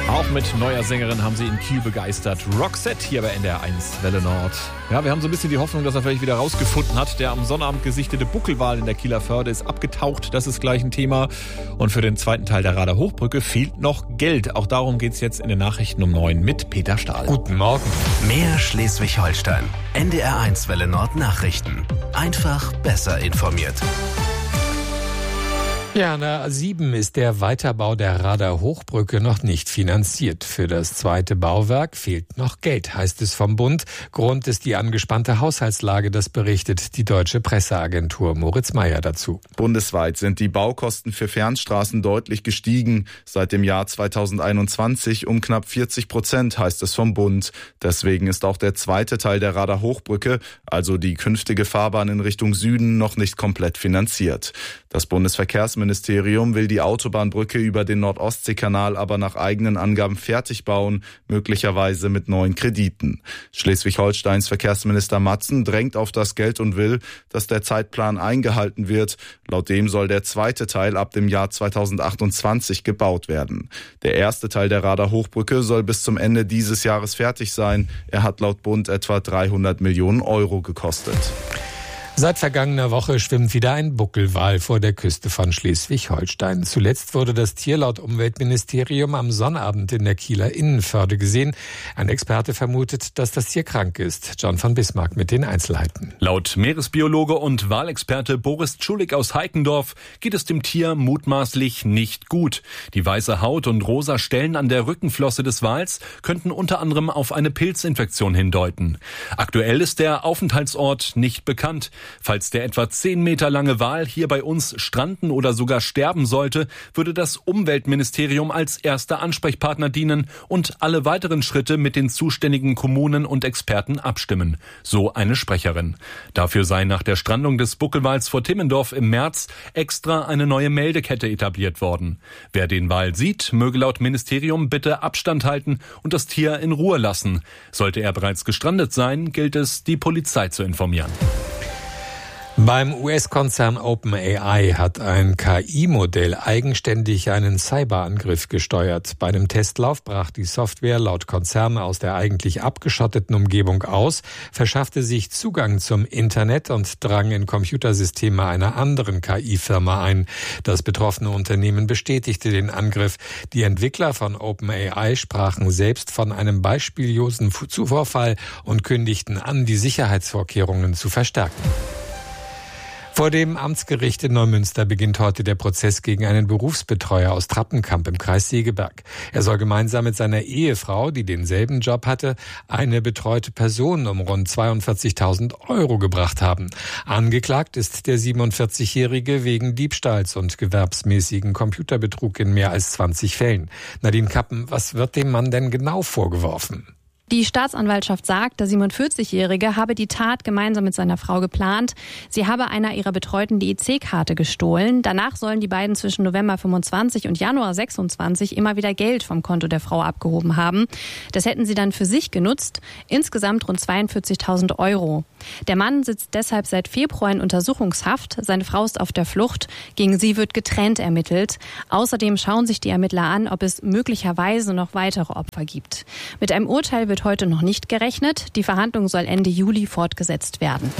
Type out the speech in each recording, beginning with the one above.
Auch mit neuer Sängerin haben sie in Kiel begeistert. Roxette hier bei NDR 1 Welle Nord. Ja, wir haben so ein bisschen die Hoffnung, dass er vielleicht wieder rausgefunden hat. Der am Sonnabend gesichtete Buckelwal in der Kieler Förde ist abgetaucht. Das ist gleich ein Thema. Und für den zweiten Teil der Rader Hochbrücke fehlt noch Geld. Auch darum geht's jetzt in den Nachrichten um 9 mit Peter Stahl. Guten Morgen. Mehr Schleswig-Holstein. NDR 1 Welle Nord Nachrichten. Einfach besser informiert. Ja, an der A7 ist der Weiterbau der Rader Hochbrücke noch nicht finanziert. Für das zweite Bauwerk fehlt noch Geld, heißt es vom Bund. Grund ist die angespannte Haushaltslage, das berichtet die deutsche Presseagentur. Moritz Meyer dazu. Bundesweit sind die Baukosten für Fernstraßen deutlich gestiegen. Seit dem Jahr 2021 um knapp 40%, heißt es vom Bund. Deswegen ist auch der zweite Teil der Rader Hochbrücke, also die künftige Fahrbahn in Richtung Süden, noch nicht komplett finanziert. Das Bundesverkehrsministerium will die Autobahnbrücke über den Nord-Ostsee-Kanal aber nach eigenen Angaben fertig bauen, möglicherweise mit neuen Krediten. Schleswig-Holsteins Verkehrsminister Matzen drängt auf das Geld und will, dass der Zeitplan eingehalten wird. Laut dem soll der zweite Teil ab dem Jahr 2028 gebaut werden. Der erste Teil der Rader Hochbrücke soll bis zum Ende dieses Jahres fertig sein. Er hat laut Bund etwa 300 Millionen Euro gekostet. Seit vergangener Woche schwimmt wieder ein Buckelwal vor der Küste von Schleswig-Holstein. Zuletzt wurde das Tier laut Umweltministerium am Sonnabend in der Kieler Innenförde gesehen. Ein Experte vermutet, dass das Tier krank ist. John von Bismarck mit den Einzelheiten. Laut Meeresbiologe und Walexperte Boris Tschulik aus Heikendorf geht es dem Tier mutmaßlich nicht gut. Die weiße Haut und rosa Stellen an der Rückenflosse des Wals könnten unter anderem auf eine Pilzinfektion hindeuten. Aktuell ist der Aufenthaltsort nicht bekannt. Falls der etwa 10 Meter lange Wal hier bei uns stranden oder sogar sterben sollte, würde das Umweltministerium als erster Ansprechpartner dienen und alle weiteren Schritte mit den zuständigen Kommunen und Experten abstimmen. So eine Sprecherin. Dafür sei nach der Strandung des Buckelwals vor Timmendorf im März extra eine neue Meldekette etabliert worden. Wer den Wal sieht, möge laut Ministerium bitte Abstand halten und das Tier in Ruhe lassen. Sollte er bereits gestrandet sein, gilt es, die Polizei zu informieren. Beim US-Konzern OpenAI hat ein KI-Modell eigenständig einen Cyberangriff gesteuert. Bei einem Testlauf brach die Software laut Konzern aus der eigentlich abgeschotteten Umgebung aus, verschaffte sich Zugang zum Internet und drang in Computersysteme einer anderen KI-Firma ein. Das betroffene Unternehmen bestätigte den Angriff. Die Entwickler von OpenAI sprachen selbst von einem beispiellosen Vorfall und kündigten an, die Sicherheitsvorkehrungen zu verstärken. Vor dem Amtsgericht in Neumünster beginnt heute der Prozess gegen einen Berufsbetreuer aus Trappenkamp im Kreis Segeberg. Er soll gemeinsam mit seiner Ehefrau, die denselben Job hatte, eine betreute Person um rund 42.000 € gebracht haben. Angeklagt ist der 47-Jährige wegen Diebstahls und gewerbsmäßigen Computerbetrug in mehr als 20 Fällen. Nadine Kappen, was wird dem Mann denn genau vorgeworfen? Die Staatsanwaltschaft sagt, der 47-Jährige habe die Tat gemeinsam mit seiner Frau geplant. Sie habe einer ihrer Betreuten die EC-Karte gestohlen. Danach sollen die beiden zwischen November 25 und Januar 26 immer wieder Geld vom Konto der Frau abgehoben haben. Das hätten sie dann für sich genutzt. Insgesamt rund 42.000 €. Der Mann sitzt deshalb seit Februar in Untersuchungshaft. Seine Frau ist auf der Flucht. Gegen sie wird getrennt ermittelt. Außerdem schauen sich die Ermittler an, ob es möglicherweise noch weitere Opfer gibt. Mit einem Urteil wird heute noch nicht gerechnet. Die Verhandlung soll Ende Juli fortgesetzt werden.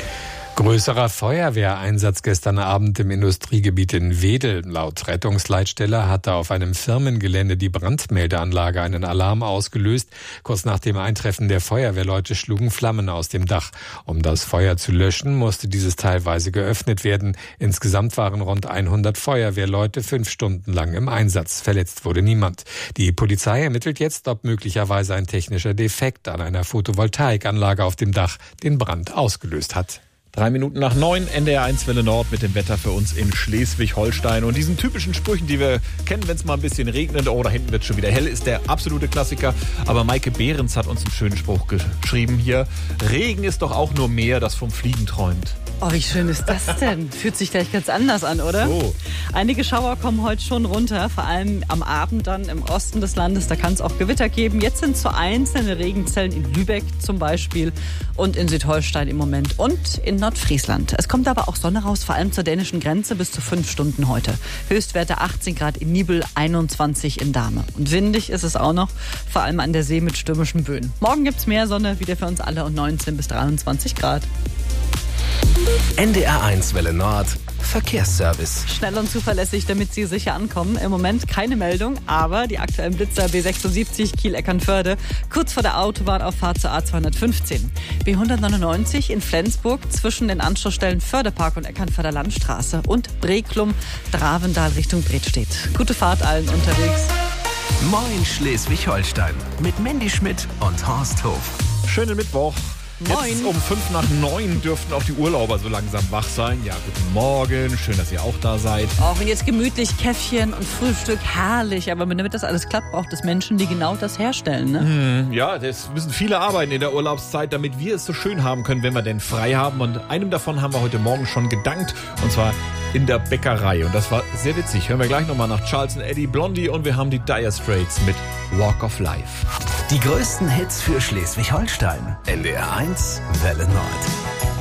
Größerer Feuerwehreinsatz gestern Abend im Industriegebiet in Wedel. Laut Rettungsleitstelle hatte auf einem Firmengelände die Brandmeldeanlage einen Alarm ausgelöst. Kurz nach dem Eintreffen der Feuerwehrleute schlugen Flammen aus dem Dach. Um das Feuer zu löschen, musste dieses teilweise geöffnet werden. Insgesamt waren rund 100 Feuerwehrleute 5 Stunden lang im Einsatz. Verletzt wurde niemand. Die Polizei ermittelt jetzt, ob möglicherweise ein technischer Defekt an einer Photovoltaikanlage auf dem Dach den Brand ausgelöst hat. 3 Minuten nach 9, NDR 1 Welle Nord mit dem Wetter für uns in Schleswig-Holstein. Und diesen typischen Sprüchen, die wir kennen, wenn es mal ein bisschen regnet, oh, da hinten wird schon wieder hell, ist der absolute Klassiker. Aber Maike Behrens hat uns einen schönen Spruch geschrieben hier. Regen ist doch auch nur Meer, das vom Fliegen träumt. Oh, wie schön ist das denn? Fühlt sich gleich ganz anders an, oder? So. Einige Schauer kommen heute schon runter, vor allem am Abend dann im Osten des Landes. Da kann es auch Gewitter geben. Jetzt sind so einzelne Regenzellen in Lübeck zum Beispiel und in Südholstein im Moment. Und in Nordfriesland. Es kommt aber auch Sonne raus, vor allem zur dänischen Grenze bis zu 5 Stunden heute. Höchstwerte 18 Grad in Nibel, 21 in Dahme. Und windig ist es auch noch, vor allem an der See mit stürmischen Böen. Morgen gibt's mehr Sonne, wieder für uns alle und 19 bis 23 Grad. NDR1 Welle Nord Verkehrsservice. Schnell und zuverlässig, damit Sie sicher ankommen. Im Moment keine Meldung, aber die aktuellen Blitzer B76 Kiel-Eckernförde kurz vor der Autobahnauffahrt zur A215. B199 in Flensburg zwischen den Anschlussstellen Förderpark und Eckernförder Landstraße und Breklum-Dravendal Richtung Bredstedt. Gute Fahrt allen unterwegs. Moin Schleswig-Holstein mit Mandy Schmidt und Horst Hof. Schönen Mittwoch. Moin. Jetzt um 8:55 dürften auch die Urlauber so langsam wach sein. Ja, guten Morgen. Schön, dass ihr auch da seid. Auch und jetzt gemütlich Käffchen und Frühstück, herrlich. Aber damit das alles klappt, braucht es Menschen, die genau das herstellen, ne? Ja, das müssen viele arbeiten in der Urlaubszeit, damit wir es so schön haben können, wenn wir denn frei haben. Und einem davon haben wir heute Morgen schon gedankt. Und zwar in der Bäckerei. Und das war sehr witzig. Hören wir gleich nochmal nach Charles & Eddie, Blondie und wir haben die Dire Straits mit Walk of Life. Die größten Hits für Schleswig-Holstein. NDR1 Welle Nord.